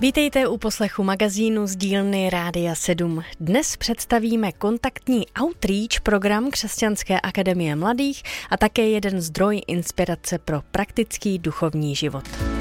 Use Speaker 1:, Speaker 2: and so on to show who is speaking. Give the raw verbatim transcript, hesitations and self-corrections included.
Speaker 1: Vítejte u poslechu magazínu z dílny Rádia sedm. Dnes představíme kontaktní Outreach program Křesťanské akademie mladých a také jeden zdroj inspirace pro praktický duchovní život.